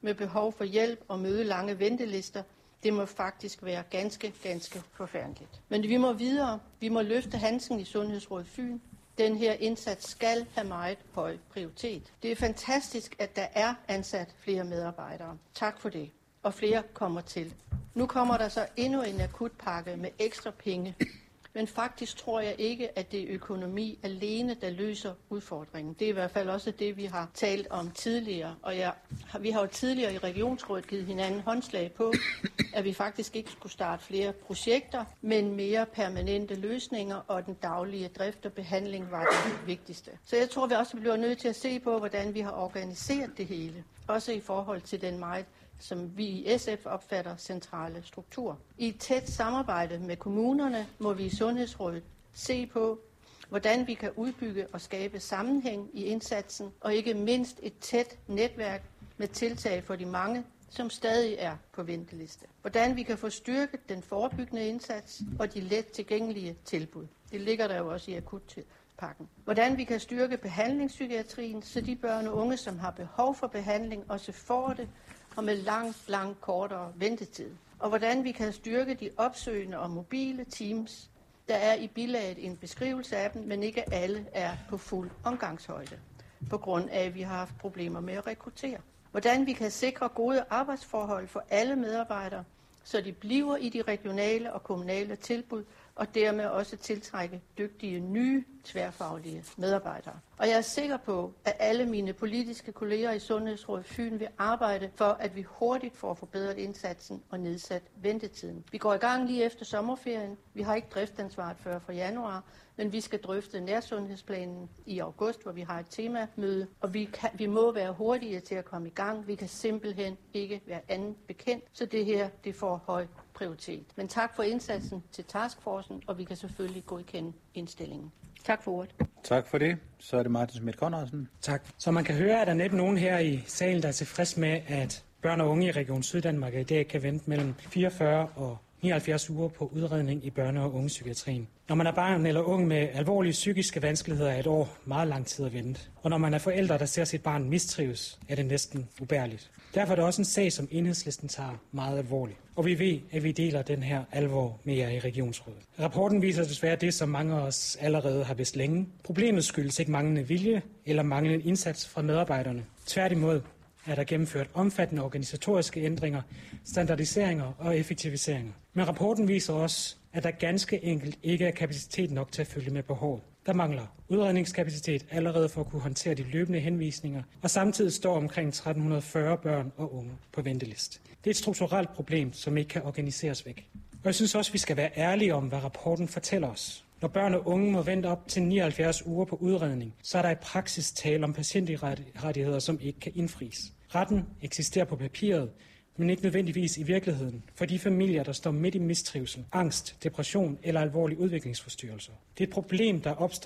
med behov for hjælp og møde lange ventelister, det må faktisk være ganske, ganske forfærdeligt. Men vi må videre. Vi må løfte handsken i Sundhedsrådet Fyn. Den her indsats skal have meget høj prioritet. Det er fantastisk, at der er ansat flere medarbejdere. Tak for det. Og flere kommer til. Nu kommer der så endnu en akutpakke med ekstra penge. Men faktisk tror jeg ikke, at det er økonomi alene, der løser udfordringen. Det er i hvert fald også det, vi har talt om tidligere. Og vi har jo tidligere i regionsrådet givet hinanden håndslag på, at vi faktisk ikke skulle starte flere projekter, men mere permanente løsninger, og den daglige drift og behandling var det vigtigste. Så jeg tror, vi også bliver nødt til at se på, hvordan vi har organiseret det hele. Også i forhold til den meget, som vi i SF opfatter, centrale struktur. I et tæt samarbejde med kommunerne må vi i Sundhedsrådet se på, hvordan vi kan udbygge og skabe sammenhæng i indsatsen, og ikke mindst et tæt netværk med tiltag for de mange, som stadig er på venteliste. Hvordan vi kan få styrket den forebyggende indsats og de let tilgængelige tilbud. Det ligger der jo også i akutpakken. Hvordan vi kan styrke behandlingspsykiatrien, så de børn og unge, som har behov for behandling, også får det, og med langt kortere ventetid. Og hvordan vi kan styrke de opsøgende og mobile teams. Der er i bilaget en beskrivelse af dem, men ikke alle er på fuld omgangshøjde, på grund af, at vi har haft problemer med at rekruttere. Hvordan vi kan sikre gode arbejdsforhold for alle medarbejdere, så de bliver i de regionale og kommunale tilbud, og dermed også tiltrække dygtige, nye, tværfaglige medarbejdere. Og jeg er sikker på, at alle mine politiske kolleger i Sundhedsrådet Fyn vil arbejde for, at vi hurtigt får forbedret indsatsen og nedsat ventetiden. Vi går i gang lige efter sommerferien. Vi har ikke driftsansvaret før fra januar, men vi skal drøfte nærsundhedsplanen i august, hvor vi har et temamøde, og vi må være hurtige til at komme i gang. Vi kan simpelthen ikke være anden bekendt, så det her det får høj prioritet. Men tak for indsatsen til taskforcen, og vi kan selvfølgelig godkende indstillingen. Tak for ordet. Tak for det. Så er det Martin Schmidt-Conradsen. Tak. Så man kan høre, at der næppe nogen her i salen, der er tilfreds med, at børn og unge i Region Syddanmark i dag kan vente mellem 44 og 79 uger på udredning i børne- og ungepsykiatrien. Når man er barn eller ung med alvorlige psykiske vanskeligheder, er et år meget lang tid at vente. Og når man er forældre, der ser sit barn mistrives, er det næsten ubærligt. Derfor er det også en sag, som Enhedslisten tager meget alvorligt. Og vi ved, at vi deler den her alvor med jer i Regionsrådet. Rapporten viser desværre det, som mange af os allerede har vidst længe. Problemet skyldes ikke manglende vilje eller manglende indsats fra medarbejderne. Tværtimod er der gennemført omfattende organisatoriske ændringer, standardiseringer og effektiviseringer. Men rapporten viser også, at der ganske enkelt ikke er kapacitet nok til at følge med behovet. Der mangler udredningskapacitet allerede for at kunne håndtere de løbende henvisninger, og samtidig står omkring 1340 børn og unge på ventelist. Det er et strukturelt problem, som ikke kan organiseres væk. Og jeg synes også, vi skal være ærlige om, hvad rapporten fortæller os. Når børn og unge må vente op til 79 uger på udredning, så er der i praksis tale om patientrettigheder, som ikke kan indfries. Retten eksisterer på papiret, men ikke nødvendigvis i virkeligheden, for de familier, der står midt i mistrivsel, angst, depression eller alvorlige udviklingsforstyrrelser. Det er et problem,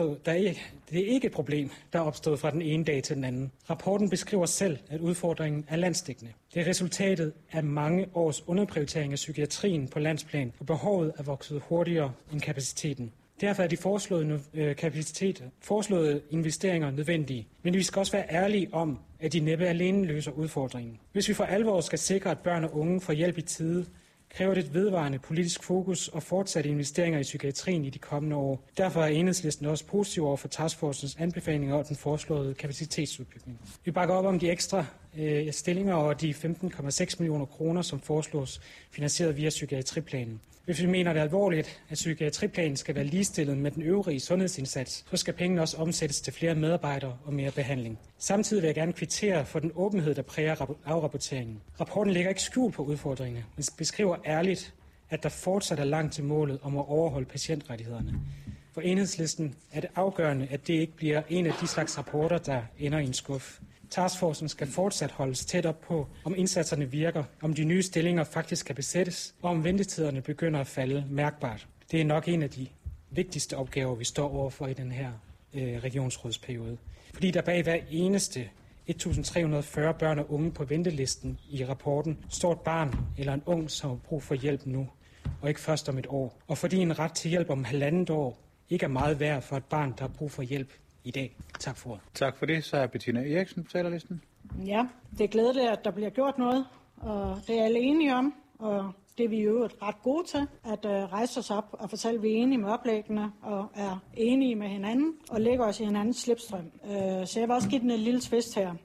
det er ikke et problem, der er opstået fra den ene dag til den anden. Rapporten beskriver selv, at udfordringen er landsdækkende. Det er resultatet af mange års underprioritering af psykiatrien på landsplan, og behovet er vokset hurtigere end kapaciteten. Derfor er de foreslåede investeringer nødvendige. Men vi skal også være ærlige om, at de næppe alene løser udfordringen. Hvis vi for alvor skal sikre, at børn og unge får hjælp i tide, kræver det et vedvarende politisk fokus og fortsatte investeringer i psykiatrien i de kommende år. Derfor er Enhedslisten også positiv over for taskforcens anbefalinger og den foreslåede kapacitetsudbygning. Vi bakker op om de ekstra stillinger og de 15,6 millioner kroner, som foreslås finansieret via psykiatriplanen. Hvis vi mener det alvorligt, at psykiatriplanen skal være ligestillet med den øvrige sundhedsindsats, så skal pengene også omsættes til flere medarbejdere og mere behandling. Samtidig vil jeg gerne kvittere for den åbenhed, der præger afrapporteringen. Rapporten lægger ikke skjul på udfordringerne, men beskriver ærligt, at der fortsat er langt til målet om at overholde patientrettighederne. For Enhedslisten er det afgørende, at det ikke bliver en af de slags rapporter, der ender i en skuff. Taskforcen skal fortsat holdes tæt op på, om indsatserne virker, om de nye stillinger faktisk kan besættes, og om ventetiderne begynder at falde mærkbart. Det er nok en af de vigtigste opgaver, vi står overfor i den her regionsrådsperiode. Fordi der bag hver eneste 1.340 børn og unge på ventelisten i rapporten står et barn eller en ung, som har brug for hjælp nu, og ikke først om et år. Og fordi en ret til hjælp om 1,5 år ikke er meget værd for et barn, der har brug for hjælp i dag. Tak for det. Tak for det. Så er Bettina Eriksen på talerlisten. Ja, det er glædeligt, at der bliver gjort noget, og det er alle enige om, og det er vi jo ret gode til, at rejse os op og fortælle, at vi er enige med oplæggene og er enige med hinanden og lægger os i hinandens slipstrøm. Så jeg vil også give den en lille twist her.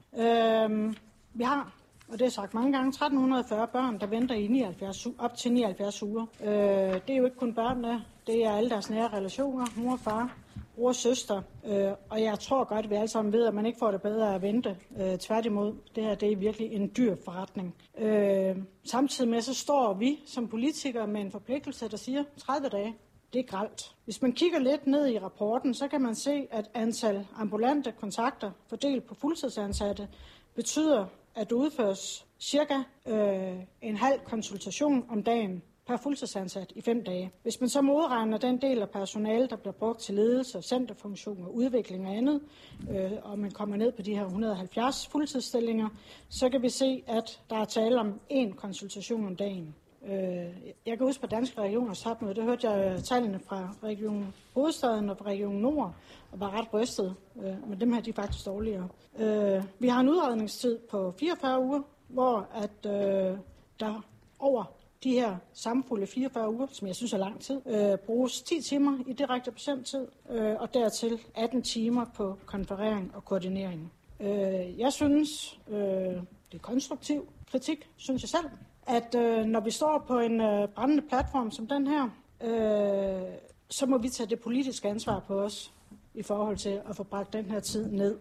Vi har, og det er sagt mange gange, 1340 børn, der venter i op til 79 uger. Det er jo ikke kun børnene, det er alle deres nære relationer, mor og far, bror og søster, og jeg tror godt, at vi alle sammen ved, at man ikke får det bedre at vente. Tværtimod, det her det er virkelig en dyr forretning. Samtidig med, så står vi som politikere med en forpligtelse, der siger 30 dage. Det er grelt. Hvis man kigger lidt ned i rapporten, så kan man se, at antal ambulante kontakter fordelt på fuldtidsansatte betyder, at der udføres cirka en halv konsultation om dagen per fuldtidsansat i 5 dage. Hvis man så modregner den del af personalet, der bliver brugt til ledelse, centerfunktion og udvikling og andet, og man kommer ned på de her 170 fuldtidsstillinger, så kan vi se, at der er tale om 1 konsultation om dagen. Jeg kan huske på Danske Regioners topmøde, der hørte jeg tallene fra Region Hovedstaden og fra Region Nord, og var ret rystet, men dem her de er faktisk dårligere. Vi har en udredningstid på 44 uger, hvor at der over de her samfulde 44 uger, som jeg synes er lang tid, bruges 10 timer i direkte patienttid, og dertil 18 timer på konferering og koordinering. Jeg synes, det er konstruktiv kritik, synes jeg selv, at når vi står på en brændende platform som den her, så må vi tage det politiske ansvar på os i forhold til at få bragt den her tid ned.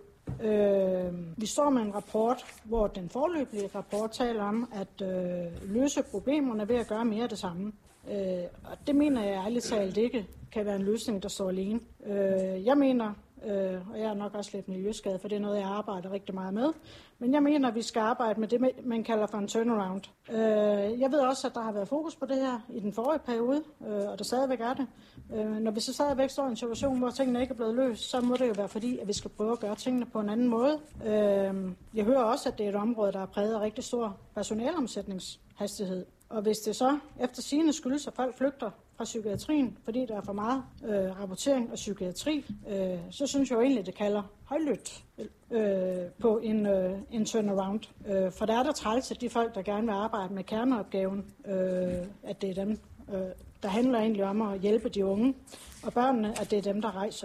Vi står med en rapport, hvor den foreløbige rapport taler om at løse problemerne ved at gøre mere af det samme. Og det mener jeg ærligt talt ikke kan være en løsning, der står alene. Jeg mener, og jeg er nok også lidt miljøskadet, for det er noget, jeg arbejder rigtig meget med, men jeg mener, at vi skal arbejde med det, man kalder for en turnaround. Jeg ved også, at der har været fokus på det her i den forrige periode, og der stadigvæk er det. Når vi så stadigvæk står i en situation, hvor tingene ikke er blevet løst, så må det jo være fordi, at vi skal prøve at gøre tingene på en anden måde. Jeg hører også, at det er et område, der er præget af rigtig stor personaleomsætningshastighed. Og hvis det så efter sigende skyldes, at folk flygter fra psykiatrien, fordi der er for meget rapportering af psykiatri, så synes jeg jo egentlig, det kalder højlydt på en turnaround. For der er der træls, at de folk, der gerne vil arbejde med kerneopgaven, at det er dem, der handler egentlig om at hjælpe de unge, og børnene, at det er dem, der rejser.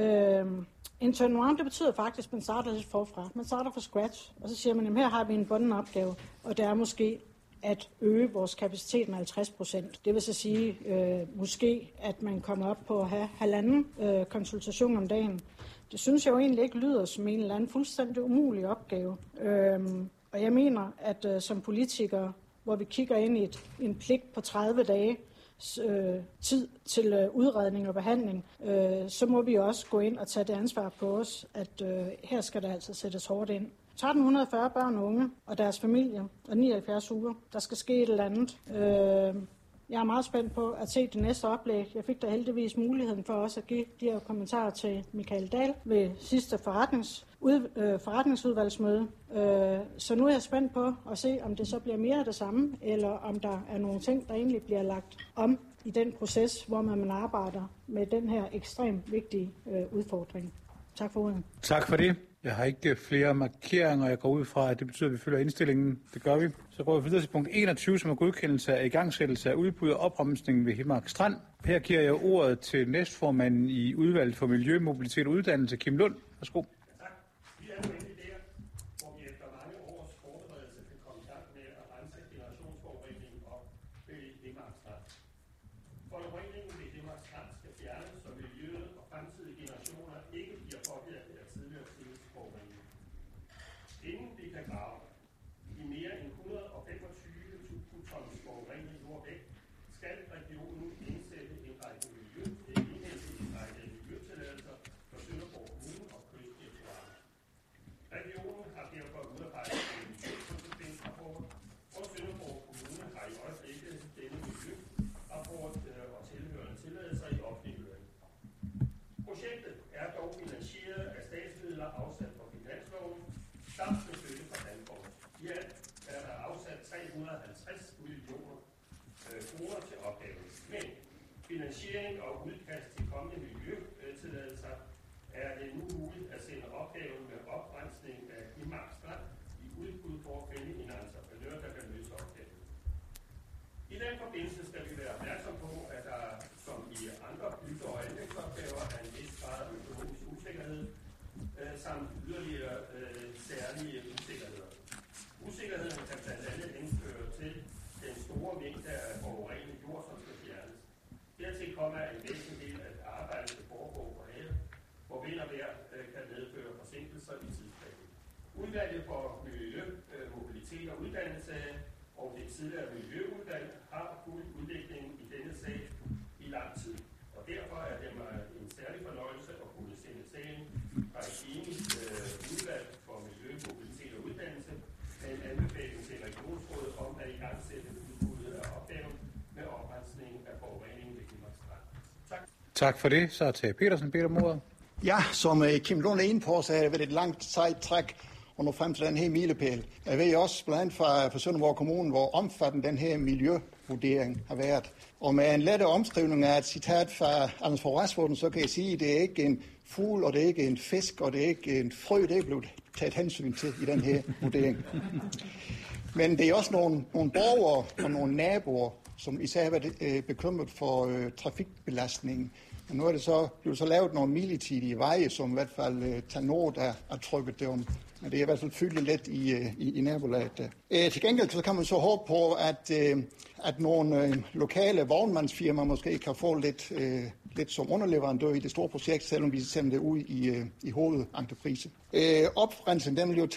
En turnaround, det betyder faktisk, at man starter lidt forfra. Man starter fra scratch, og så siger man, at her har vi en bunden opgave, og det er måske at øge vores kapacitet med 50%. Det vil så sige måske, at man kommer op på at have 1,5 konsultation om dagen. Det synes jeg jo egentlig ikke lyder som en eller anden fuldstændig umulig opgave. Og jeg mener, at som politikere, hvor vi kigger ind i en pligt på 30 dage tid til udredning og behandling, så må vi også gå ind og tage det ansvar på os, at her skal der altså sættes hårdt ind. 1340 børn og unge og deres familie og 79 uger. Der skal ske et eller andet. Jeg er meget spændt på at se det næste oplæg. Jeg fik da heldigvis muligheden for også at give de her kommentarer til Michael Dahl ved sidste forretningsudvalgsmøde. Så nu er jeg spændt på at se, om det så bliver mere af det samme, eller om der er nogle ting, der egentlig bliver lagt om i den proces, hvor man arbejder med den her ekstremt vigtige udfordring. Tak for ordet. Tak for det. Jeg har ikke flere markeringer. Jeg går ud fra, at det betyder, at vi følger indstillingen. Det gør vi. Så går vi videre til punkt 21, som er godkendelse af igangsættelse af udbud og opremsning ved Himmark Strand. Her giver jeg ordet til næstformanden i udvalget for Miljø, Mobilitet og Uddannelse, Kim Lund. Værsgo. Tak. Vi er nu endelig der, hvor vi efter mange års forberedelse kan komme i gang med at rense generationsforureningen op ved Himmark Strand. Forureningen ved Himmark Strand skal fjernes, så miljøet og fremtidige generationer ikke bliver påvirket af tidligere tidens forurening. Inden vi kan grave i mere end 125.000 tons forurening jord væk, skal regionen indsætte en række miljøtilladelser for Sønderborg Kommune og Kystdirektoratet. Regionen har derfor udarbejdet en miljøkonsekvensrapport, og Sønderborg Kommune har i øjeblikket denne miljørapport og tilhørende tilladelser i offentlig høring. Projektet er dog finansieret af statsmidler afsat på finansloven, samt med støtte fra Danfoss. I alt er der afsat 350 millioner kroner til opgaven. Men finansiering og udkast til kommende miljøtilladelser er det nu muligt at sende opgaven med oprensning af Himmark Strand i uddannelse og det tidligere miljøudvalg har fulgt udviklingen i denne sag i lang tid. Og derfor er det mig en særlig fornøjelse at kunne sende sagen fra et enigt udvalg for miljø, mobilitet og uddannelse med en anbefaling til regionsrådet om at igangsætte udbuddet af opgaven med oprensning af forureningen ved Himmark Strand. Tak. Tak for det. Så er Tage Petersen bedt om ordet. Ja, som Kim Lund er inde på, så har det været et langt sejt træk og nå frem til den her milepæl. Jeg ved også blandt andet fra Sønderborg Kommune, hvor omfattende den her miljøvurdering har været. Og med en lette omskrivning af et citat fra Anders Fogh Rasmussen, så kan jeg sige, at det er ikke en fugl, og det er ikke en fisk, og det er ikke en frø, det er blevet taget hensyn til i den her vurdering. Men det er også nogle borgere og nogle naboer, som især har været bekymret for trafikbelastningen. Og nu er det så blevet så lavet nogle midlertidige veje, som i hvert fald tager noget af trykket derom. Men det er i hvert fald fyldt lidt i nabolaget. Til gengæld så kan man så håbe på, at nogle lokale vognmandsfirmaer måske kan få lidt som underleverandør i det store projekt, selvom vi sender det ud i hovedentreprise. Oprensningen, den vil jo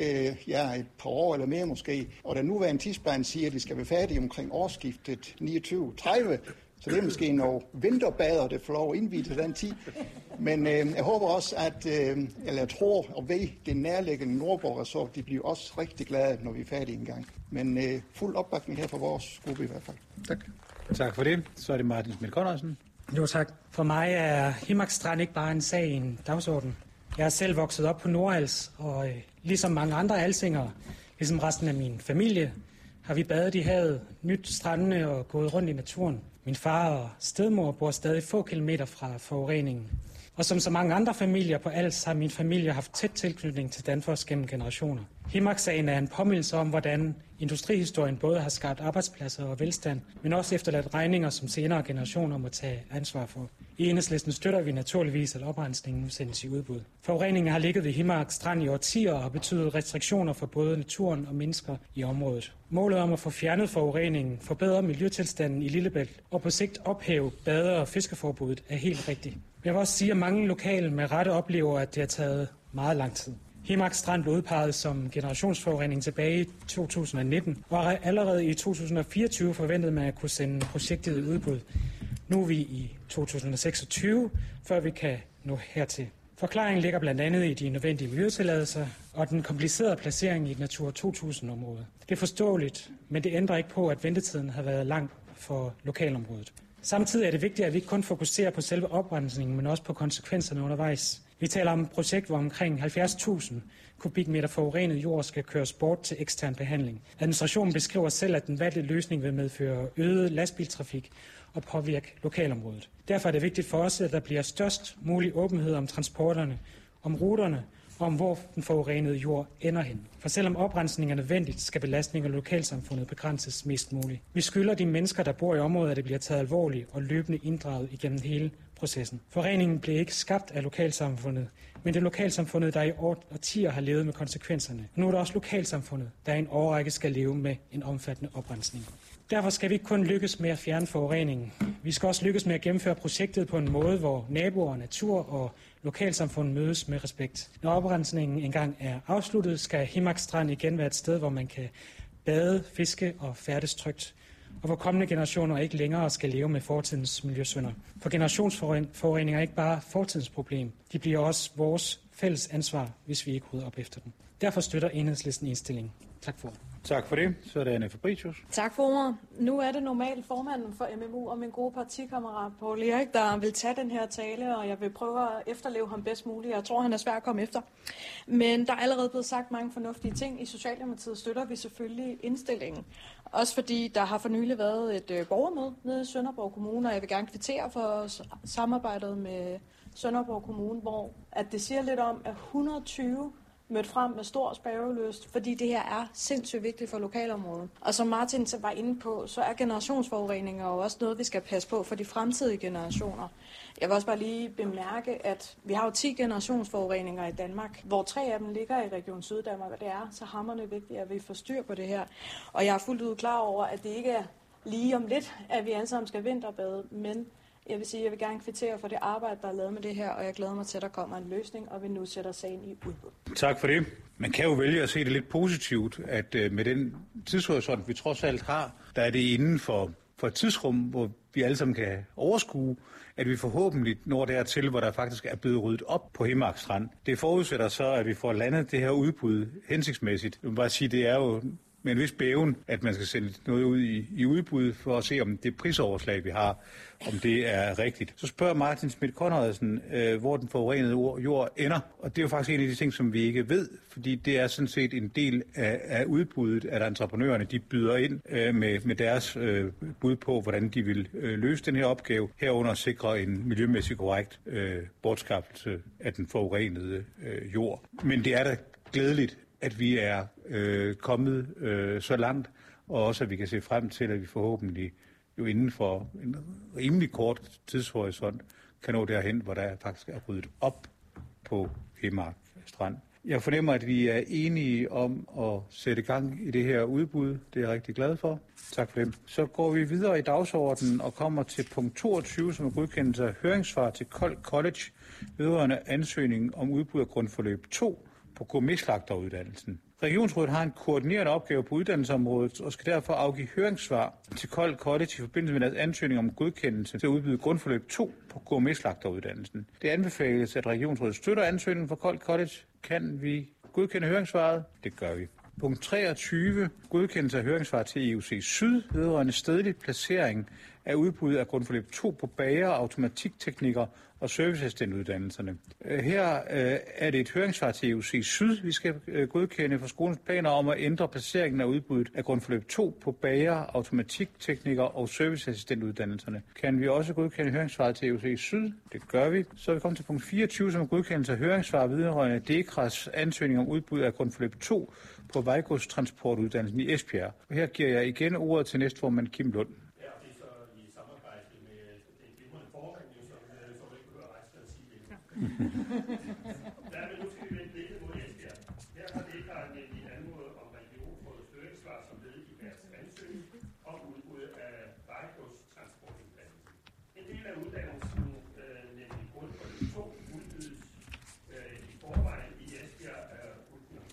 tage et par år eller mere måske, og den nuværende tidsplan siger, at de skal være færdige omkring årsskiftet 29-30. Så det er måske nogle vinterbader, der får lov at indvide til den tid. Men jeg håber også, eller jeg tror og ved, det nærliggende Nordborg Resort, de bliver også rigtig glade, når vi er færdige engang. Men fuld opbakning her fra vores gruppe i hvert fald. Tak. Tak for det. Så er det Martin Schmidt-Conradsen. Jo tak. For mig er Himmark Strand ikke bare en sag i en dagsorden. Jeg er selv vokset op på Nordals, og ligesom mange andre alsingere, ligesom resten af min familie, har vi badet i havet, nyt strandene og gået rundt i naturen. Min far og stedmor bor stadig få kilometer fra forureningen. Og som så mange andre familier på Als har min familie haft tæt tilknytning til Danfoss gennem generationer. Himmark-sagen er en påmindelse om, hvordan industrihistorien både har skabt arbejdspladser og velstand, men også efterladt regninger, som senere generationer må tage ansvar for. I Enhedslisten støtter vi naturligvis, at oprensningen sendes i udbud. Forureningen har ligget ved Himmark Strand i årtier og har betydet restriktioner for både naturen og mennesker i området. Målet om at få fjernet forureningen, forbedre miljøtilstanden i Lillebælt og på sigt ophæve bade- og fiskeforbuddet er helt rigtigt. Jeg vil også sige, at mange lokale med rette oplever, at det har taget meget lang tid. Himmark Strand blev udpeget som generationsforurening tilbage i 2019, og allerede i 2024 forventede man at kunne sende projektet i udbud. Nu er vi i 2026, før vi kan nå hertil. Forklaringen ligger blandt andet i de nødvendige miljøtilladelser og den komplicerede placering i et Natura 2000-område. Det er forståeligt, men det ændrer ikke på, at ventetiden har været lang for lokalområdet. Samtidig er det vigtigt, at vi ikke kun fokuserer på selve oprensningen, men også på konsekvenserne undervejs. Vi taler om et projekt, hvor omkring 70.000 kubikmeter forurenet jord skal køres bort til ekstern behandling. Administrationen beskriver selv, at den valgte løsning vil medføre øget lastbiltrafik og påvirke lokalområdet. Derfor er det vigtigt for os, at der bliver størst mulig åbenhed om transporterne, om ruterne og om hvor den forurenede jord ender hen. For selvom oprensning er nødvendigt, skal belastningen af lokalsamfundet begrænses mest muligt. Vi skylder de mennesker, der bor i området, at det bliver taget alvorligt og løbende inddraget igennem hele processen. Forureningen blev ikke skabt af lokalsamfundet, men det er lokalsamfundet, der i årtier har levet med konsekvenserne. Nu er det også lokalsamfundet, der i en årrække skal leve med en omfattende oprensning. Derfor skal vi ikke kun lykkes med at fjerne forureningen. Vi skal også lykkes med at gennemføre projektet på en måde, hvor naboer, natur og lokalsamfund mødes med respekt. Når oprensningen engang er afsluttet, skal Himmark Strand igen være et sted, hvor man kan bade, fiske og færdes trygt, og hvor kommende generationer ikke længere skal leve med fortidens miljøsynder. For generationsforurening er ikke bare fortidens problem. De bliver også vores fælles ansvar, hvis vi ikke rydder op efter dem. Derfor støtter Enhedslisten indstillingen. Tak for. Tak for det. Så er det Anne Fabricius. Tak for ordet. Nu er det normalt formanden for MMU og min gode partikammerat Poul Erik, der vil tage den her tale, og jeg vil prøve at efterleve ham bedst muligt. Jeg tror, han er svær at komme efter. Men der er allerede blevet sagt mange fornuftige ting. I Socialdemokratiet støtter vi selvfølgelig indstillingen. Også fordi der har for nylig været et borgermøde nede i Sønderborg Kommune, og jeg vil gerne kvittere for samarbejdet med Sønderborg Kommune, hvor at det siger lidt om, at 120 mødt frem med stor spærgeløst, fordi det her er sindssygt vigtigt for lokalområdet. Og som Martin var inde på, så er generationsforureninger jo også noget, vi skal passe på for de fremtidige generationer. Jeg vil også bare lige bemærke, at vi har jo 10 generationsforureninger i Danmark, hvor 3 af dem ligger i Region Syddanmark, og det er så hamrende vigtigt, at vi får styr på det her. Og jeg er fuldt ud klar over, at det ikke er lige om lidt, at vi alle sammen skal vinterbade, men Jeg vil sige, at jeg vil gerne kvittere for det arbejde, der er lavet med det her, og jeg glæder mig til, at der kommer en løsning, og vi nu sætter sagen i udbud. Tak for det. Man kan jo vælge at se det lidt positivt, at med den tidshorisont, vi trods alt har, der er det inden for et tidsrum, hvor vi alle sammen kan overskue, at vi forhåbentlig når dertil, hvor der faktisk er blevet ryddet op på Himmark Strand. Det forudsætter så, at vi får landet det her udbud hensigtsmæssigt. Jeg vil bare sige, det er jo med en vis bæven, at man skal sende noget ud i udbud for at se, om det prisoverslag, vi har, om det er rigtigt. Så spørger Martin Schmidt-Konradsen, hvor den forurenede jord ender. Og det er jo faktisk en af de ting, som vi ikke ved, fordi det er sådan set en del af udbuddet, at entreprenørerne de byder ind med deres bud på, hvordan de vil løse den her opgave, herunder at sikre en miljømæssigt korrekt bortskaffelse af den forurenede jord. Men det er da glædeligt, at vi er kommet så langt, og også at vi kan se frem til, at vi forhåbentlig jo inden for en rimelig kort tidshorisont kan nå derhen, hvor der faktisk er ryddet op på Himmark Strand. Jeg fornemmer, at vi er enige om at sætte gang i det her udbud. Det er jeg rigtig glad for. Tak for det. Så går vi videre i dagsordenen og kommer til punkt 22, som er godkendelse af høringssvar til Kold College vedrørende ansøgning om udbud af grundforløb 2 på gourmetslagteruddannelsen. Regionsrådet har en koordinerende opgave på uddannelsesområdet og skal derfor afgive høringssvar til Kold College i forbindelse med deres ansøgning om godkendelse til at udbyde grundforløb 2 på gourmetslagteruddannelsen. Det anbefales, at Regionsrådet støtter ansøgningen for Kold College. Kan vi godkende høringssvaret? Det gør vi. Punkt 23. Godkendelse af høringssvar til EUC Syd vedrørende stedlig placering af udbud af grundforløb 2 på bager, automatikteknikker og serviceassistentuddannelserne. Her er det et høringssvar til EUC Syd, vi skal godkende for skolens planer om at ændre placeringen af udbuddet af grundforløb 2 på bager, automatikteknikker og serviceassistentuddannelserne. Kan vi også godkende høringssvaret til EUC Syd? Det gør vi. Så er vi kommet til punkt 24, som er godkendelse af høringssvar vedrørende DEKRAs ansøgning om udbud af grundforløb 2 på vejgodstransportuddannelsen i Esbjerg. Og her giver jeg igen ordet til næstformand Kim Lund. Der vil nu skal vi vende blikket mod Esbjerg. Her har DEKRA nemlig anmodet om regionsrådets høringssvar som led i deres ansøgning om udbud af vejgodstransportuddannelsen. En del af uddannelsen, nemlig grundforløb 2, udbydes i forvejen i Esbjerg af Ultner.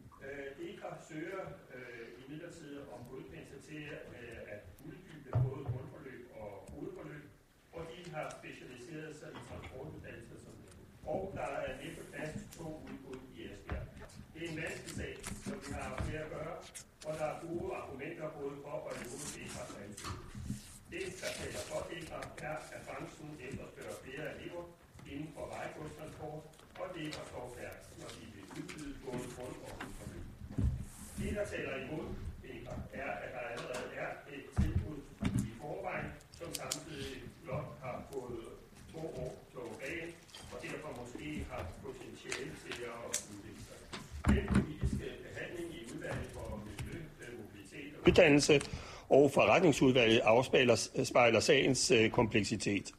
DEKRA søger imidlertid om godkendelse til at uddybe både grundforløb og hovedforløb, og de har specialiseret sig i transportuddannelser, og der er næppe plads til 2 udbud i Esbjerg. Det er en vanskelig sag, som vi har med at gøre, og der er gode argumenter både for og imod DEKRAs ansøgning. Det, der taler for DEKRA, er, at branchen efterspørger flere elever inden for vejgodstransport, og DEKRA står stærkt, når de vil udbyde både grund- og hovedforløb. Det, der taler imod DEKRA, er, at der allerede er et tilbud i forvejen, som samtidig blot har fået 2 år på bagen, og derfor måske har potentiale til at udvikle sig. Den politiske behandling i udvalget for miljø, mobilitet og uddannelse og forretningsudvalget afspejler sagens kompleksitet.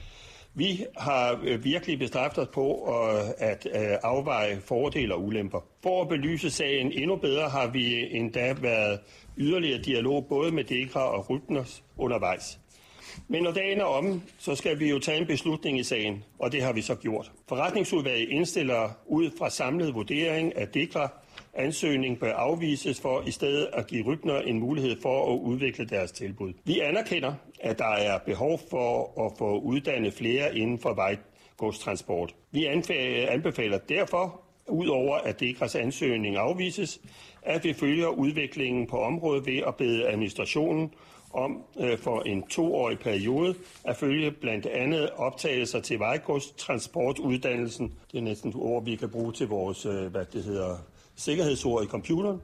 Vi har virkelig bestræbt os på at afveje fordele og ulemper. For at belyse sagen endnu bedre har vi endda været yderligere dialog både med DEKRA og Rybners undervejs. Men når dagen er omme, så skal vi jo tage en beslutning i sagen, og det har vi så gjort. Forretningsudvalget indstiller ud fra samlet vurdering, at DEKRA ansøgning bør afvises for i stedet at give Rybner en mulighed for at udvikle deres tilbud. Vi anerkender, at der er behov for at få uddannet flere inden for vejgodstransport. Vi anbefaler derfor, udover at DEKRAs ansøgning afvises, at vi følger udviklingen på området ved at bede administrationen om for en 2-årig periode at følge blandt andet optagelser til vejgodstransportuddannelsen. Det er næsten et ord, vi kan bruge til vores, sikkerhedsord i computeren.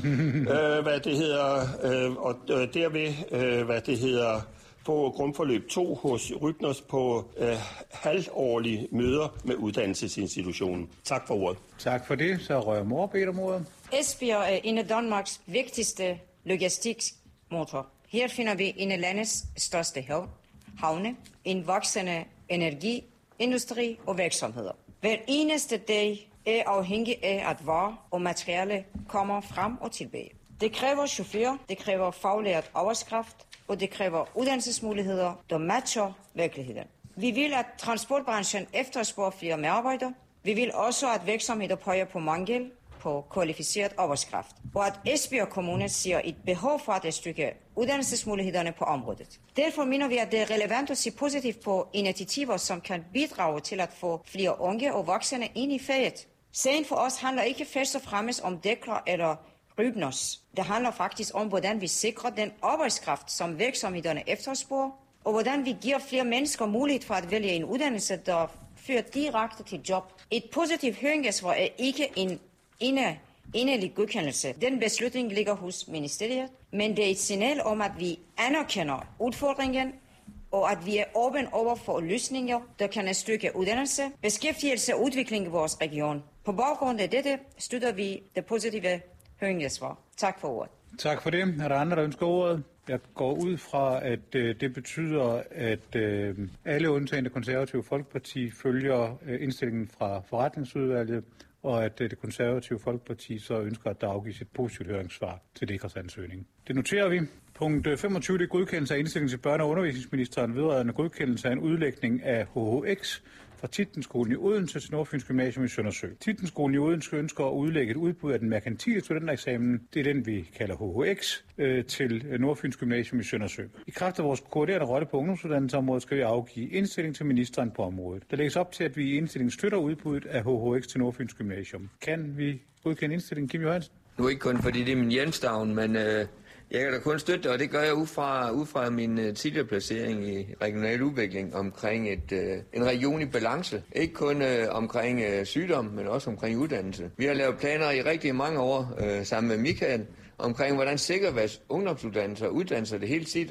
Og derved, få grundforløb 2 hos Rybners på halvårlige møder med uddannelsesinstitutionen. Tak for ordet. Tak for det. Så rører Mor bedt om ordet. Esbjerg er en af Danmarks vigtigste logistikmotor. Her finder vi en af landets største havne, en voksende energiindustri og virksomheder. Hver eneste dag er afhængig af, at varer og materiale kommer frem og tilbage. Det kræver chauffører, det kræver faglært arbejdskraft, og det kræver uddannelsesmuligheder, der matcher virkeligheden. Vi vil, at transportbranchen efterspørger flere medarbejdere. Vi vil også, at virksomheder peger på mangel på kvalificeret arbejdskraft, og at Esbjerg Kommune ser et behov for at styrke uddannelsesmulighederne på området. Derfor mener vi, at det er relevant at se positivt på initiativer, som kan bidrage til at få flere unge og voksne ind i faget. Sagen for os handler ikke først og fremmest om dækler eller rybners. Det handler faktisk om, hvordan vi sikrer den arbejdskraft, som virksomhederne efterspørger, og hvordan vi giver flere mennesker mulighed for at vælge en uddannelse, der fører direkte til job. Et positivt høringssvar er ikke en endelig godkendelse. Den beslutning ligger hos ministeriet, men det er et signal om, at vi anerkender udfordringen, og at vi er åbne over for løsninger, der kan styrke uddannelse, beskæftigelse og udvikling i vores region. På baggrund af dette støtter vi det positive høringssvar. Tak for ordet. Tak for det. Er der andre, der ønsker ordet? Jeg går ud fra, at det betyder, at alle undtagen det konservative Folkeparti følger indstillingen fra forretningsudvalget, og at det konservative Folkeparti så ønsker, at der afgives et positivt høringssvar til DEKRAs ansøgning. Det noterer vi. Punkt 25, det er godkendelse af indstilling til børne- og undervisningsministeren vedrørende godkendelse af en udlægning af HHX fra Tietgenskolen i Odense til Nordfyns Gymnasium i Søndersø. Tietgenskolen i Odense ønsker at udlægge et udbud af den merkantile studentereksamen, det er den vi kalder HHX, til Nordfyns Gymnasium i Søndersø. I kraft af vores koordinerende rolle på ungdomsuddannelsesområdet skal vi afgive indstilling til ministeren på området. Der lægges op til, at vi i indstillingen støtter udbuddet af HHX til Nordfyns Gymnasium. Kan vi godkende indstillingen, Kim Johansen? Nu ikke kun fordi det er min hjemstavn, men jeg kan da kun støtte det, og det gør jeg ud fra min tidligere placering i regional udvikling omkring en region i balance. Ikke kun omkring sygdom, men også omkring uddannelse. Vi har lavet planer i rigtig mange år sammen med Michael omkring, hvordan sikrer vores ungdomsuddannelser og uddannelser det hele tiden,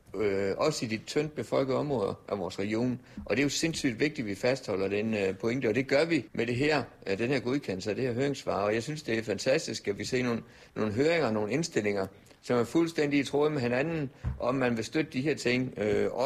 også i de tyndt befolkede områder af vores region. Og det er jo sindssygt vigtigt, at vi fastholder den pointe, og det gør vi med det her, den her godkendelse af det her høringssvar. Og jeg synes, det er fantastisk, at vi ser nogle høringer, nogle indstillinger, som er fuldstændig i tråd med hinanden, om man vil støtte de her ting.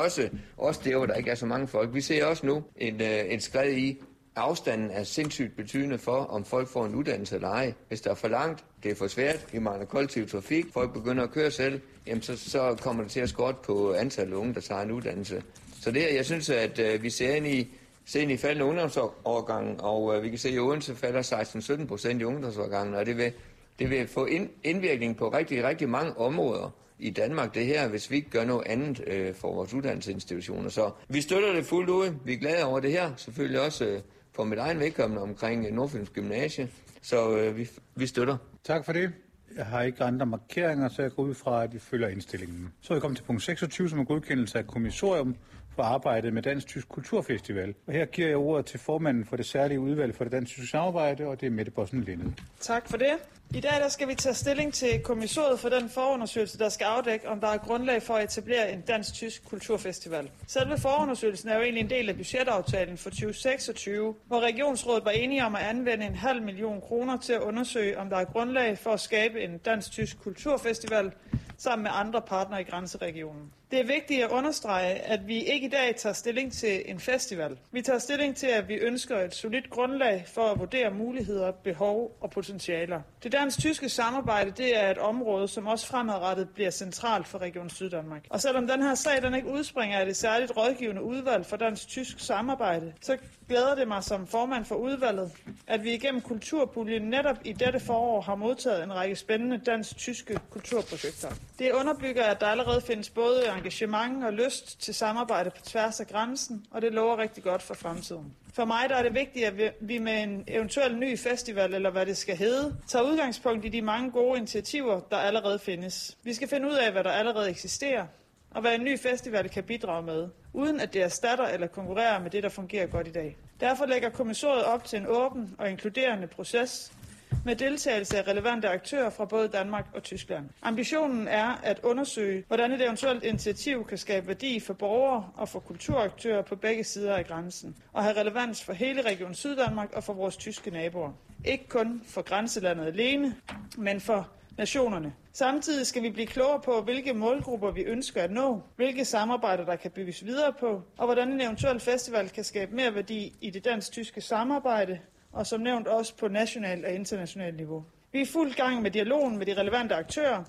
Også der, hvor der ikke er så mange folk. Vi ser også nu et skred i, afstanden er sindssygt betydende for, om folk får en uddannelse eller ej. Hvis der er for langt, det er for svært, vi mangler kollektiv trafik, folk begynder at køre selv, jamen så kommer det til at skorte på antallet af unge, der tager en uddannelse. Så det jeg synes, at vi ser ind i faldende ungdomsårgangen, og vi kan se, at i Odense falder 16-17% i ungdomsårgangen, og det vil få indvirkning på rigtig, rigtig mange områder i Danmark, det her, hvis vi ikke gør noget andet for vores uddannelsesinstitutioner. Så vi støtter det fuldt ud. Vi er glade over det her. Selvfølgelig også for mit egen vedkommende omkring Nordfyns Gymnasie. Så vi støtter. Tak for det. Jeg har ikke andre markeringer, så jeg går ud fra, at vi følger indstillingen. Så er vi kommet til punkt 26, som er godkendelse af kommissorium for arbejdet med Dansk-Tysk Kulturfestival. Og her giver jeg ordet til formanden for det særlige udvalg for det dansk-tyske samarbejde, og det er Mette Bossen Linde. Tak for det. I dag skal vi tage stilling til kommissoriet for den forundersøgelse, der skal afdække, om der er grundlag for at etablere en dansk-tysk kulturfestival. Selve forundersøgelsen er jo egentlig en del af budgetaftalen for 2026, hvor regionsrådet var enige om at anvende 500.000 kroner til at undersøge, om der er grundlag for at skabe en dansk-tysk kulturfestival sammen med andre partnere i grænseregionen. Det er vigtigt at understrege, at vi ikke i dag tager stilling til en festival. Vi tager stilling til, at vi ønsker et solidt grundlag for at vurdere muligheder, behov og potentialer. Det dansk-tyske samarbejde det er et område, som også fremadrettet bliver centralt for Region Syddanmark. Og selvom den her sag den ikke udspringer af det særligt rådgivende udvalg for dansk-tysk samarbejde, så glæder det mig som formand for udvalget, at vi igennem kulturpuljen netop i dette forår har modtaget en række spændende dansk-tyske kulturprojekter. Det underbygger, at der allerede findes både engagement og lyst til samarbejde på tværs af grænsen, og det lover rigtig godt for fremtiden. For mig der er det vigtigt, at vi med en eventuel ny festival, eller hvad det skal hedde, tager udgangspunkt i de mange gode initiativer, der allerede findes. Vi skal finde ud af, hvad der allerede eksisterer, og hvad en ny festival kan bidrage med, uden at det erstatter eller konkurrerer med det, der fungerer godt i dag. Derfor lægger kommissoriet op til en åben og inkluderende proces, med deltagelse af relevante aktører fra både Danmark og Tyskland. Ambitionen er at undersøge, hvordan et eventuelt initiativ kan skabe værdi for borgere og for kulturaktører på begge sider af grænsen, og have relevans for hele Region Syddanmark og for vores tyske naboer. Ikke kun for grænselandet alene, men for nationerne. Samtidig skal vi blive klogere på, hvilke målgrupper vi ønsker at nå, hvilke samarbejder der kan bygges videre på, og hvordan en eventuel festival kan skabe mere værdi i det dansk-tyske samarbejde, og som nævnt også på nationalt og internationalt niveau. Vi er i fuld gang med dialogen med de relevante aktører,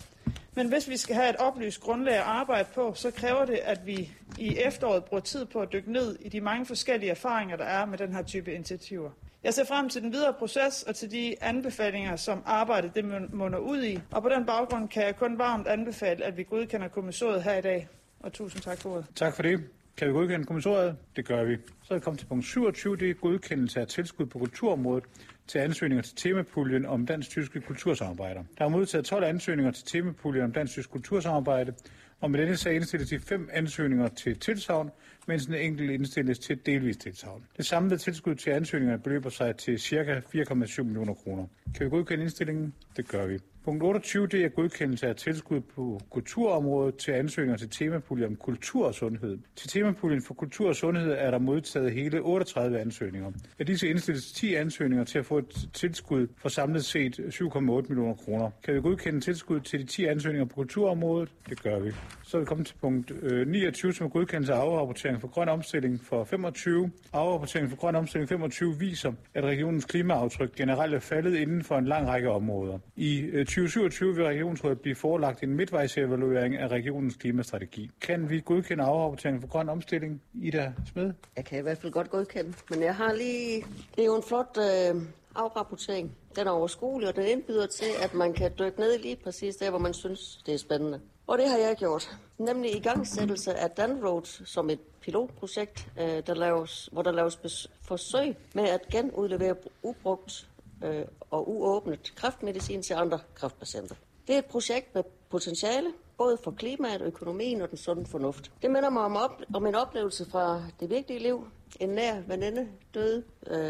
Men hvis vi skal have et oplyst grundlag at arbejde på, så kræver det, at vi i efteråret bruger tid på at dykke ned i de mange forskellige erfaringer, der er med den her type initiativer. Jeg ser frem til den videre proces og til de anbefalinger, som arbejdet det munder ud i. Og på den baggrund kan jeg kun varmt anbefale, at vi godkender kommissoriet her i dag. Og tusind tak for ordet. Tak for det. Kan vi godkende kommissoriet? Det gør vi. Så er vi kommet til punkt 27, det er godkendelse af tilskud på kulturområdet til ansøgninger til temapuljen om dansk-tyske kultursamarbejder. Der er modtaget 12 ansøgninger til temapuljen om dansk-tysk kultursamarbejde, og med denne sag indstilles de 5 ansøgninger til tilsagn, mens den enkelte indstilles til delvis tilsagn. Det samlede tilskud til ansøgningerne beløber sig til ca. 4,7 millioner kroner. Kan vi godkende indstillingen? Det gør vi. Punkt 28, det er godkendelse af tilskud på kulturområdet til ansøgninger til temapuljen om kultur og sundhed. Til temapuljen for kultur og sundhed er der modtaget hele 38 ansøgninger. Af disse indstilles 10 ansøgninger til at få et tilskud for samlet set 7,8 millioner kroner. Kan vi godkende tilskud til de 10 ansøgninger på kulturområdet? Det gør vi. Så er vi kommet til punkt 29, som er godkendelse af afrapportering for grøn omstilling for 25. Afrapportering for grøn omstilling 25 viser, at regionens klimaaftryk generelt er faldet inden for en lang række områder. I 2027 vil regionsrådet blive forelagt en midtvejsevaluering af regionens klimastrategi. Kan vi godkende afrapporteringen for grøn omstilling? Ida Smed? Jeg kan i hvert fald godt godkende, men jeg har lige... Det er jo en flot afrapportering. Den er overskuelig, og den indbyder til, at man kan dykke ned lige præcis der, hvor man synes, det er spændende. Og det har jeg gjort. Nemlig igangsættelse af DanRoad som et pilotprojekt, hvor der laves forsøg med at genudlevere ubrugt og uåbnet kræftmedicin til andre kræftpatienter. Det er et projekt med potentiale, både for klimaet, økonomien og den sunde fornuft. Det minder mig om en oplevelse fra det virkelige liv. En nær veninde døde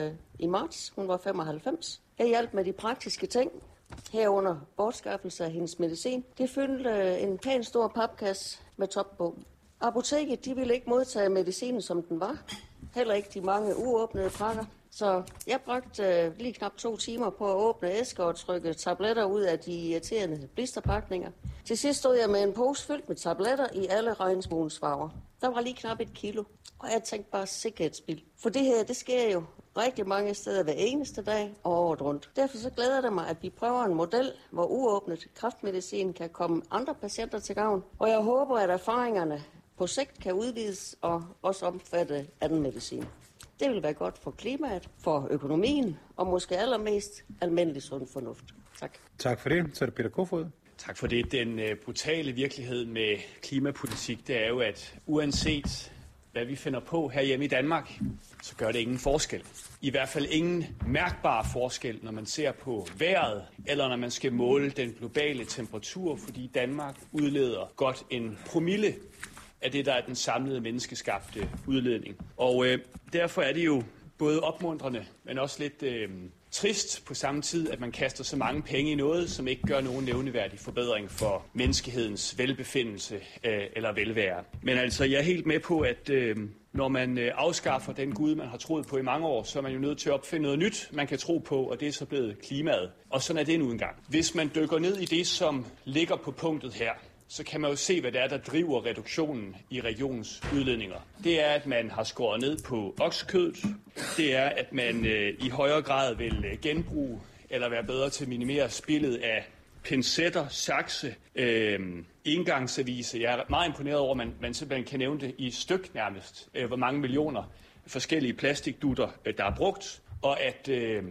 i marts. Hun var 95. Jeg hjalp med de praktiske ting, herunder bortskaffelse af hendes medicin. Det fyldte en pæn stor papkasse med top på. Apoteket ville ikke modtage medicinen, som den var. Heller ikke de mange uåbnede pakker. Så jeg brugte lige knap 2 timer på at åbne æsker og trykke tabletter ud af de irriterende blisterpakninger. Til sidst stod jeg med en pose fyldt med tabletter i alle regnbuens farver. Der var lige knap 1 kilo, og jeg tænkte bare sikkerhedsspil. For det her, det sker jo rigtig mange steder hver eneste dag og året rundt. Derfor så glæder det mig, at vi prøver en model, hvor uåbnet kræftmedicin kan komme andre patienter til gavn. Og jeg håber, at erfaringerne på sigt kan udvides og også omfatte anden medicin. Det vil være godt for klimaet, for økonomien og måske allermest almindelig sund fornuft. Tak. Tak for det. Så er det Peter Kofod. Tak for det. Den brutale virkelighed med klimapolitik, det er jo, at uanset hvad vi finder på herhjemme i Danmark, så gør det ingen forskel. I hvert fald ingen mærkbar forskel, når man ser på vejret, eller når man skal måle den globale temperatur, fordi Danmark udleder godt 1 promille af det, der er den samlede menneskeskabte udledning. Og derfor er det jo både opmuntrende, men også lidt trist på samme tid, at man kaster så mange penge i noget, som ikke gør nogen nævneværdig forbedring for menneskehedens velbefindelse eller velvære. Men altså, jeg er helt med på, at når man afskaffer den Gud, man har troet på i mange år, så er man jo nødt til at opfinde noget nyt, man kan tro på, og det er så blevet klimaet. Og sådan er det nu engang. Hvis man dykker ned i det, som ligger på punktet her, så kan man jo se, hvad det er, der driver reduktionen i regionens udledninger. Det er, at man har skåret ned på oksekødet. Det er, at man i højere grad vil genbruge eller være bedre til at minimere spildet af pincetter, sakse, engangsservice. Jeg er meget imponeret over, at man simpelthen kan nævne det i styk nærmest, hvor mange millioner forskellige plastikdutter, der er brugt, og at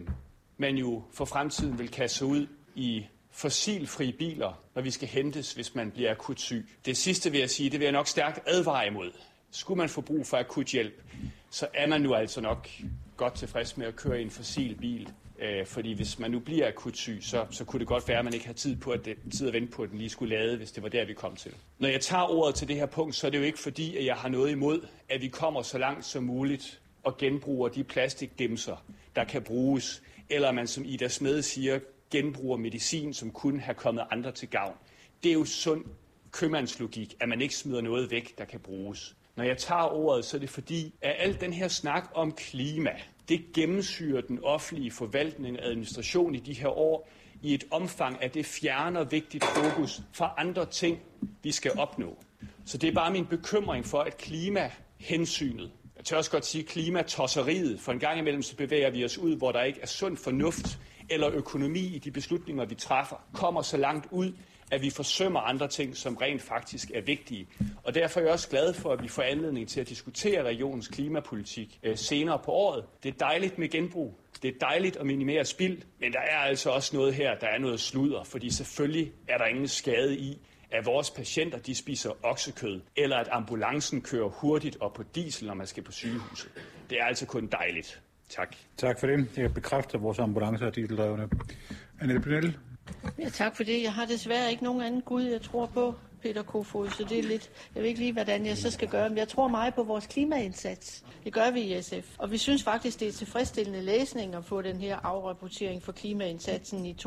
man jo for fremtiden vil kaste sig ud i fossilfrie biler, når vi skal hentes, hvis man bliver akut syg. Det sidste vil jeg sige, det vil jeg nok stærkt advare imod. Skulle man få brug for akut hjælp, så er man nu altså nok godt tilfreds med at køre i en fossil bil. Fordi hvis man nu bliver akut syg, så kunne det godt være, at man ikke har tid at vente på, at den lige skulle lade, hvis det var der, vi kom til. Når jeg tager ordet til det her punkt, så er det jo ikke fordi, at jeg har noget imod, at vi kommer så langt som muligt og genbruger de plastikdimser, der kan bruges. Eller man, som Ida Smed siger, genbruger medicin, som kunne have kommet andre til gavn. Det er jo sund købmandslogik, at man ikke smider noget væk, der kan bruges. Når jeg tager ordet, så er det fordi, at al den her snak om klima, det gennemsyrer den offentlige forvaltning og administration i de her år i et omfang, at det fjerner vigtigt fokus fra andre ting, vi skal opnå. Så det er bare min bekymring for, at klimahensynet, jeg tør også godt sige klimatosseriet, for en gang imellem så bevæger vi os ud, hvor der ikke er sund fornuft eller økonomi i de beslutninger, vi træffer, kommer så langt ud, at vi forsømmer andre ting, som rent faktisk er vigtige. Og derfor er jeg også glad for, at vi får anledning til at diskutere regionens klimapolitik senere på året. Det er dejligt med genbrug. Det er dejligt at minimere spild, men der er altså også noget her, der er noget sludder, fordi selvfølgelig er der ingen skade i, at vores patienter de spiser oksekød, eller at ambulancen kører hurtigt op på diesel, når man skal på sygehuset. Det er altså kun dejligt. Tak. Tak for det. Jeg bekræfter, at vores ambulancer er dieseldrevne. Annette Brunel. Ja, tak for det. Jeg har desværre ikke nogen anden Gud, jeg tror på, Peter Kofod, så det er lidt... Jeg ved ikke lige, hvordan jeg så skal gøre, men jeg tror meget på vores klimaindsats. Det gør vi i SF. Og vi synes faktisk, det er tilfredsstillende læsning at få den her afrapportering for klimaindsatsen i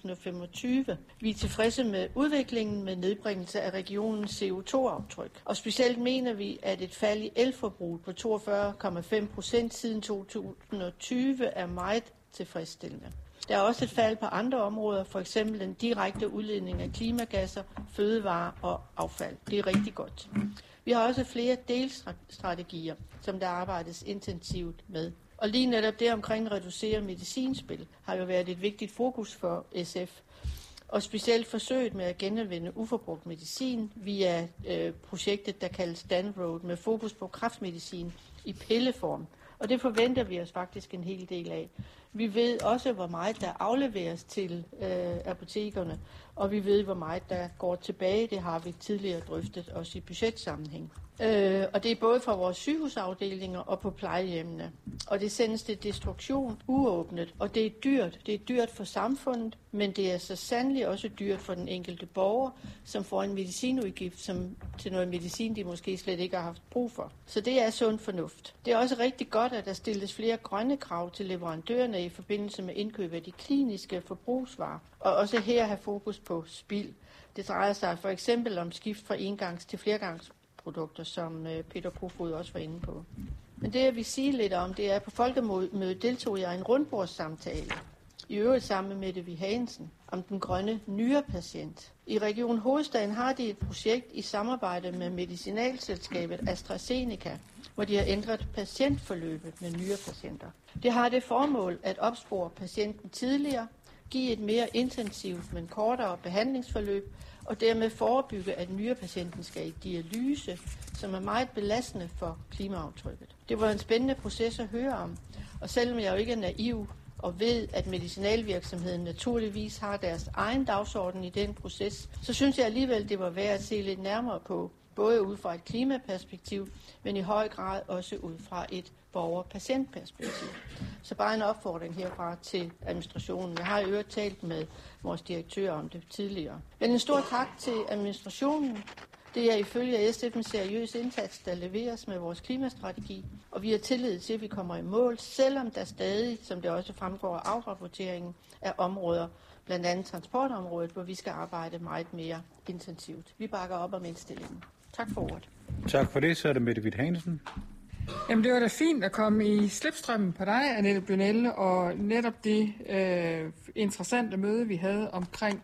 2025. Vi er tilfredse med udviklingen med nedbringelse af regionens CO2-aftryk. Og specielt mener vi, at et fald i elforbrug på 42,5% siden 2020 er meget tilfredsstillende. Der er også et fald på andre områder, for eksempel den direkte udledning af klimagasser, fødevarer og affald. Det er rigtig godt. Vi har også flere delstrategier, som der arbejdes intensivt med. Og lige netop det omkring at reducere medicinspil har jo været et vigtigt fokus for SF. Og specielt forsøget med at genanvende uforbrugt medicin via projektet, der kaldes Danroad, med fokus på kræftmedicin i pilleform. Og det forventer vi os faktisk en hel del af. Vi ved også, hvor meget der afleveres til apotekerne, og vi ved, hvor meget der går tilbage. Det har vi tidligere drøftet også i budgetsammenhæng. Og det er både fra vores sygehusafdelinger og på plejehjemmene. Og det sendes til destruktion uåbnet, og det er dyrt. Det er dyrt for samfundet, men det er så sandelig også dyrt for den enkelte borger, som får en medicinudgift til noget medicin, de måske slet ikke har haft brug for. Så det er sund fornuft. Det er også rigtig godt, at der stilles flere grønne krav til leverandørerne i forbindelse med indkøb af de kliniske forbrugsvarer, og også her have fokus på spild. Det drejer sig for eksempel om skift fra engangs til flergangsprodukter, som Peter Kofod også var inde på. Men det, jeg vil sige lidt om, det er, at på folkemødet deltog jeg i en rundbordssamtale, i øvrigt sammen med Mette V. Hansen, om den grønne nyrepatient. I Region Hovedstaden har de et projekt i samarbejde med medicinalselskabet AstraZeneca, hvor de har ændret patientforløbet med nyrepatienter. Det har det formål at opspore patienten tidligere, give et mere intensivt, men kortere behandlingsforløb, og dermed forebygge, at nyrepatienten skal i dialyse, som er meget belastende for klimaaftrykket. Det var en spændende proces at høre om, og selvom jeg jo ikke er naiv og ved, at medicinalvirksomheden naturligvis har deres egen dagsorden i den proces, så synes jeg alligevel, det var værd at se lidt nærmere på, både ud fra et klimaperspektiv, men i høj grad også ud fra et borger-patientperspektiv. Så bare en opfordring herfra til administrationen. Jeg har i øvrigt talt med vores direktør om det tidligere. Men en stor tak til administrationen. Det er ifølge SF en seriøs indsats, der leveres med vores klimastrategi, og vi har tillid til, at vi kommer i mål, selvom der stadig, som det også fremgår af afrapporteringen, er områder, blandt andet transportområdet, hvor vi skal arbejde meget mere intensivt. Vi bakker op om indstillingen. Tak for ordet. Tak for det. Så er det Mette V. Hansen. Jamen, det var da fint at komme i slipstrømmen på dig, Annette Brunel, og netop det interessante møde, vi havde omkring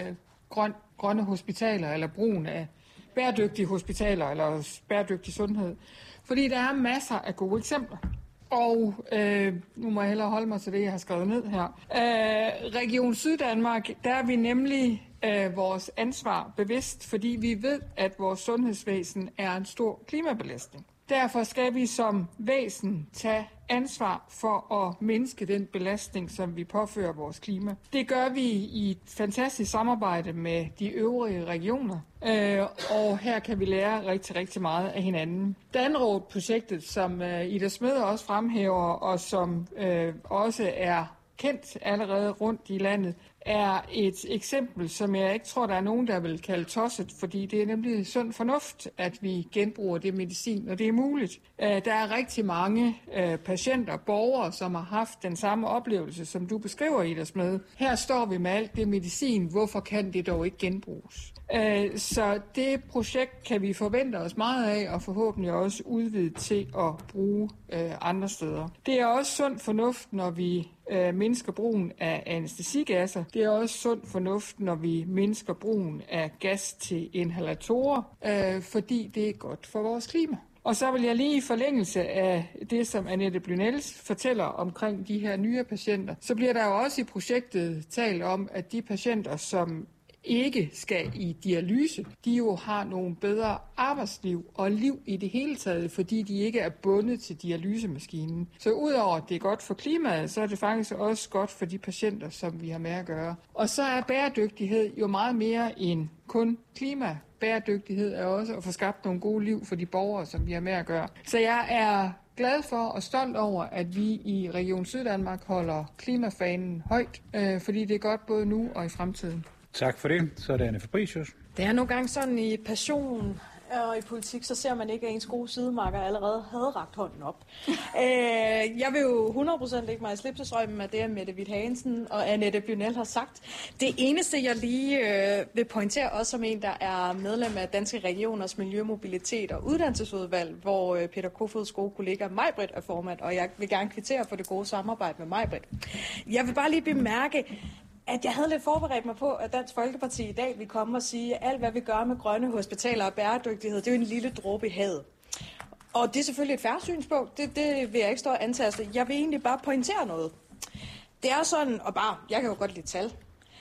grønne hospitaler, eller brugen af bæredygtige hospitaler, eller bæredygtig sundhed. Fordi der er masser af gode eksempler. Og nu må jeg hellere holde mig til det, jeg har skrevet ned her. Region Syddanmark, der er vi nemlig vores ansvar bevidst, fordi vi ved, at vores sundhedsvæsen er en stor klimabelastning. Derfor skal vi som væsen tage ansvar for at mindske den belastning, som vi påfører vores klima. Det gør vi i et fantastisk samarbejde med de øvrige regioner, og her kan vi lære rigtig, rigtig meget af hinanden. Danroad-projektet, som Ida Smed også fremhæver, og som også er kendt allerede rundt i landet, er et eksempel, som jeg ikke tror, der er nogen, der vil kalde tosset, fordi det er nemlig sund fornuft, at vi genbruger det medicin, når det er muligt. Der er rigtig mange patienter, borgere, som har haft den samme oplevelse, som du beskriver, Ida Smed. Her står vi med alt det medicin, hvorfor kan det dog ikke genbruges? Så det projekt kan vi forvente os meget af, og forhåbentlig også udvide til at bruge andre steder. Det er også sund fornuft, når vi mindsker brugen af anæstesigasser. Det er også sund fornuft, når vi mindsker brugen af gas til inhalatorer, fordi det er godt for vores klima. Og så vil jeg lige i forlængelse af det, som Annette Brunel fortæller omkring de her nye patienter, så bliver der jo også i projektet talt om, at de patienter, som ikke skal i dialyse, de jo har nogle bedre arbejdsliv og liv i det hele taget, fordi de ikke er bundet til dialysemaskinen. Så udover at det er godt for klimaet, så er det faktisk også godt for de patienter, som vi har med at gøre. Og så er bæredygtighed jo meget mere end kun klima. Bæredygtighed er også at få skabt nogle gode liv for de borgere, som vi har med at gøre. Så jeg er glad for og stolt over, at vi i Region Syddanmark holder klimafanen højt, fordi det er godt både nu og i fremtiden. Tak for det. Så er det Anne Fabricius. Det er nogle gange sådan i passion og i politik, så ser man ikke, at ens gode sidemarker allerede havde rakt hånden op. Jeg vil jo 100% lægge mig i slipsestrømmen af det, Mette Hvidt Hagensen og Annette Bynel har sagt. Det eneste, jeg lige vil pointere, også som en, der er medlem af Danske Regioners Miljø, Mobilitet og Uddannelsesudvalg, hvor Peter Kofods gode kollega Majbrit er formand, og jeg vil gerne kvittere for det gode samarbejde med Majbrit. Jeg vil bare lige bemærke, at jeg havde lidt forberedt mig på, at Dansk Folkeparti i dag vil komme og sige, at alt, hvad vi gør med grønne hospitaler og bæredygtighed, det er jo en lille dråbe i havet. Og det er selvfølgelig et fair synspunkt. Det vil jeg ikke stå og antaste. Jeg vil egentlig bare pointere noget. Det er sådan, og bare, jeg kan jo godt lide tal.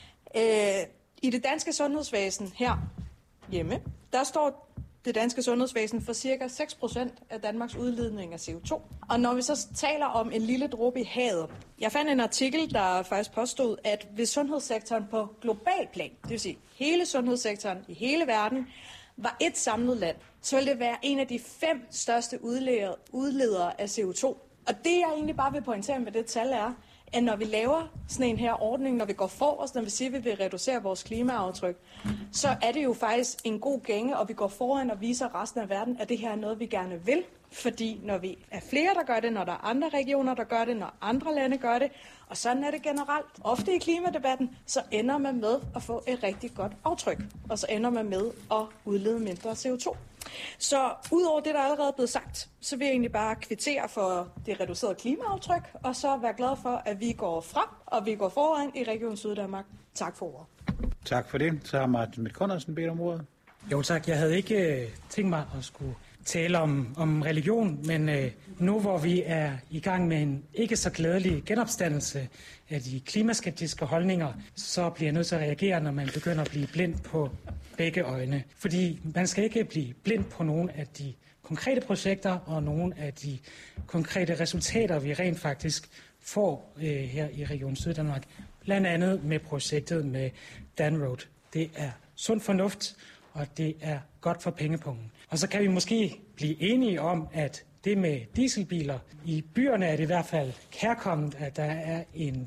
I det danske sundhedsvæsen her hjemme, der står det danske sundhedsvæsen for ca. 6% af Danmarks udledning af CO2. Og når vi så taler om en lille dråbe i havet, jeg fandt en artikel, der faktisk påstod, at hvis sundhedssektoren på global plan, det vil sige hele sundhedssektoren i hele verden, var et samlet land, så ville det være en af de 5 største udledere af CO2. Og det jeg egentlig bare vil pointere med det tal er, at når vi laver sådan en her ordning, når vi går forrest, når vi siger, at vi vil reducere vores klimaaftryk, så er det jo faktisk en god gænge, og vi går foran og viser resten af verden, at det her er noget, vi gerne vil. Fordi når vi er flere, der gør det, når der er andre regioner, der gør det, når andre lande gør det, og sådan er det generelt. Ofte i klimadebatten, så ender man med at få et rigtig godt aftryk, og så ender man med at udlede mindre CO2. Så udover det, der allerede er blevet sagt, så vil jeg egentlig bare kvittere for det reducerede klimaaftryk, og så være glad for, at vi går frem, og vi går foran i Region Syddanmark. Tak for ordet. Tak for det. Så har Martin Schmidt-Conradsen bedt om ordet. Jo tak, jeg havde ikke tænkt mig at skulle tale om religion, men nu hvor vi er i gang med en ikke så glædelig genopstandelse af de klimaskeptiske holdninger, så bliver jeg nødt til at reagere, når man begynder at blive blind på begge øjne. Fordi man skal ikke blive blind på nogle af de konkrete projekter og nogle af de konkrete resultater, vi rent faktisk får her i Region Syddanmark. Blandt andet med projektet med Danroad. Det er sund fornuft, og det er godt for pengepungen. Og så kan vi måske blive enige om, at det med dieselbiler, i byerne er det i hvert fald kærkomment, at der er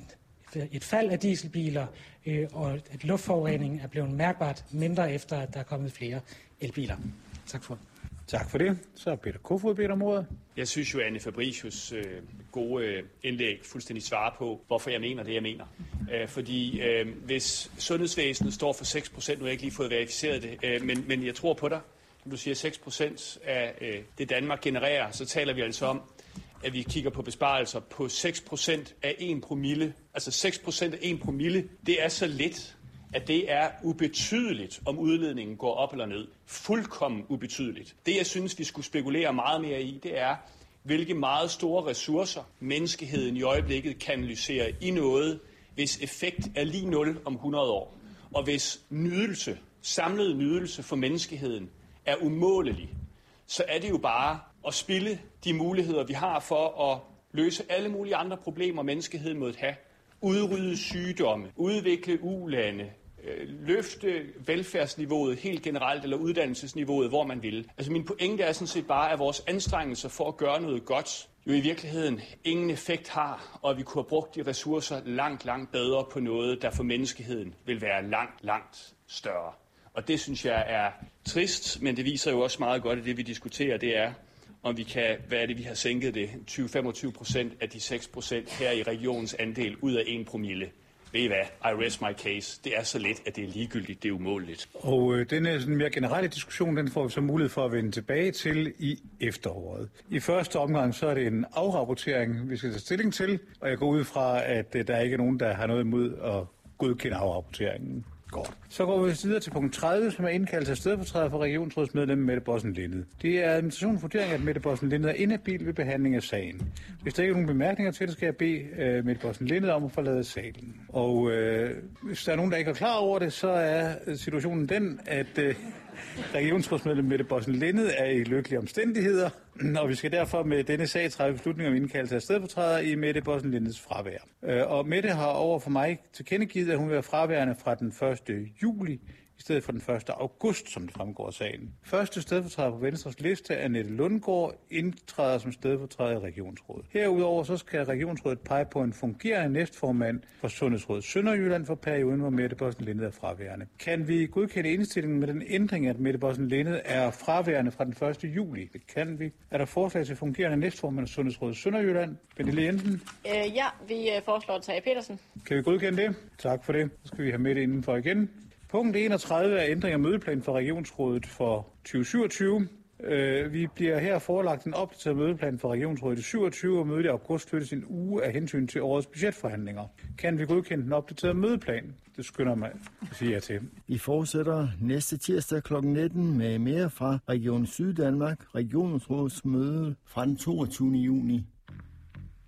et fald af dieselbiler, og at luftforureningen er blevet mærkbart mindre efter, at der er kommet flere elbiler. Tak for det. Tak for det. Så er Peter Kofod bedt om ordet. Jeg synes jo, Anne Fabricius gode indlæg fuldstændig svarer på, hvorfor jeg mener det, jeg mener. Fordi hvis sundhedsvæsenet står for 6%, nu har jeg ikke lige fået verificeret det, men jeg tror på dig. Når du siger 6% af det Danmark genererer, så taler vi altså om, at vi kigger på besparelser på 6% af 1 promille. Altså 6% af 1 promille, det er så lidt, at det er ubetydeligt, om udledningen går op eller ned. Fuldkommen ubetydeligt. Det, jeg synes, vi skulle spekulere meget mere i, det er, hvilke meget store ressourcer menneskeheden i øjeblikket kan analysere i noget, hvis effekt er lige 0 om 100 år. Og hvis samlet nydelse for menneskeheden er umålelig, så er det jo bare at spilde de muligheder, vi har for at løse alle mulige andre problemer, menneskeheden måtte have. Udrydde sygdomme, udvikle ulande, løfte velfærdsniveauet helt generelt, eller uddannelsesniveauet, hvor man vil. Altså min pointe er sådan set bare, at vores anstrengelser for at gøre noget godt, jo i virkeligheden ingen effekt har, og vi kunne have brugt de ressourcer langt, langt bedre på noget, der for menneskeheden vil være langt, langt større. Og det synes jeg er trist, men det viser jo også meget godt, at det vi diskuterer, det er, om vi kan, hvad er det, vi har sænket det, 20-25% af de 6% her i regionens andel ud af 1 promille. Ved I hvad? I rest my case. Det er så let, at det er ligegyldigt, det er umåleligt. Og denne sådan mere generelle diskussion, den får vi så mulighed for at vende tilbage til i efteråret. I første omgang, så er det en afrapportering, vi skal tage stilling til, og jeg går ud fra, at der ikke er nogen, der har noget imod at godkende afrapporteringen. Godt. Så går vi videre til punkt 30, som er indkaldelse af stedfortræder for regionsrådsmedlem Mette Bossen Linde. Det er administrationens vurdering, at Mette Bossen Linde er inhabil ved behandling af sagen. Hvis der ikke er nogen bemærkninger til det, skal jeg bede Mette Bossen Linde om at forlade salen. Og hvis der er nogen, der ikke er klar over det, så er situationen den, at regionsrådsmedlem Mette Bossen Linde er i lykkelige omstændigheder, og vi skal derfor med denne sag træffe beslutning om indkaldelse af stedfortræder i Mette Bossen Lindes fravær. Og Mette har over for mig tilkendegivet, at hun vil være fraværende fra den 1. juli i stedet for den 1. august, som det fremgår af sagen. Første stedfortræder på Venstres liste er Annette Lundgaard, indtræder som stedfortræder i regionsrådet. Herudover så skal regionsrådet pege på en fungerende næstformand for Sundhedsrådet Sønderjylland for perioden, hvor Mette Bossen Linde er fraværende. Kan vi godkende indstillingen med den ændring, at Mette Bossen Linde er fraværende fra den 1. juli? Det kan vi. Er der forslag til fungerende næstformand for Sundhedsrådet Sønderjylland? Pernille Jensen? Ja, vi foreslår Tage Petersen. Kan vi godkende det? Tak for det. Så skal vi have Mette indenfor igen. Punkt 31 er ændring af mødeplan for regionsrådet for 2027. Vi bliver her forelagt en opdateret mødeplan for regionsrådet i 27, og mødet i august flyttes en uge af hensyn til årets budgetforhandlinger. Kan vi godkende den opdaterede mødeplan? Det skynder mig at sige ja til. Vi fortsætter næste tirsdag kl. 19 med mere fra Region Syddanmark, regionsrådsmøde fra den 22. juni.